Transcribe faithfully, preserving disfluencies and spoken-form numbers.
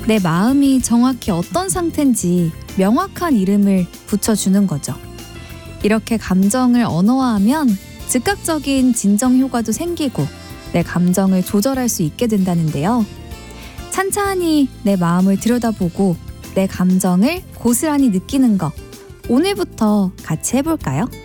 내 마음이 정확히 어떤 상태인지 명확한 이름을 붙여주는 거죠. 이렇게 감정을 언어화하면 즉각적인 진정 효과도 생기고 내 감정을 조절할 수 있게 된다는데요. 찬찬히 내 마음을 들여다보고 내 감정을 고스란히 느끼는 거, 오늘부터 같이 해볼까요?